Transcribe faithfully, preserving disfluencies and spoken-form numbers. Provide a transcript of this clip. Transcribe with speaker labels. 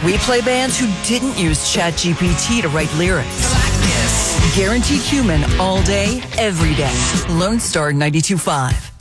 Speaker 1: We play bands who didn't use ChatGPT to write lyrics. Guaranteed human all day, every day. Lone Star ninety-two point five.